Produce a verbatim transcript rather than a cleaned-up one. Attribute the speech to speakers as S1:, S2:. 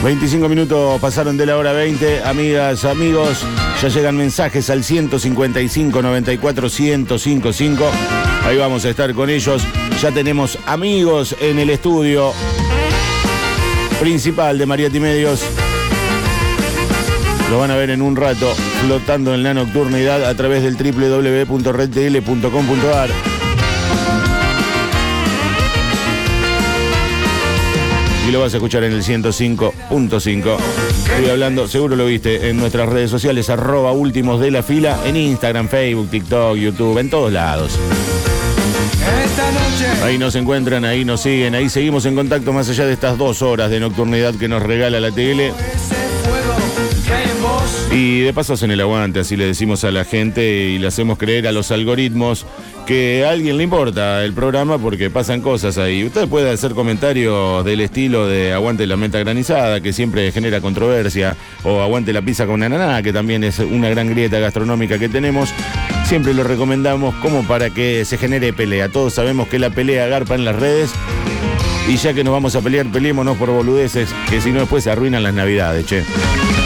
S1: veinticinco minutos pasaron de la hora veinte. Amigas, amigos, ya llegan mensajes al ciento cincuenta y cinco, noventa y cuatro, ciento cincuenta y cinco. Ahí vamos a estar con ellos. Ya tenemos amigos en el estudio principal de Mariatti Medios. Lo van a ver en un rato flotando en la nocturnidad a través del doble u doble u doble u punto red t l punto com punto a r. Y lo vas a escuchar en el ciento cinco punto cinco. Estoy hablando, seguro lo viste, en nuestras redes sociales, arroba últimos de la fila, en Instagram, Facebook, TikTok, YouTube, en todos lados. Ahí nos encuentran, ahí nos siguen, ahí seguimos en contacto más allá de estas dos horas de nocturnidad que nos regala la tele. Y de paso hacen el aguante, así le decimos a la gente y le hacemos creer a los algoritmos que a alguien le importa el programa porque pasan cosas ahí. Usted puede hacer comentarios del estilo de aguante la menta granizada, que siempre genera controversia, o aguante la pizza con ananá, que también es una gran grieta gastronómica que tenemos. Siempre lo recomendamos como para que se genere pelea. Todos sabemos que la pelea garpa en las redes. Y ya que nos vamos a pelear, peleémonos por boludeces, que si no después se arruinan las navidades, che.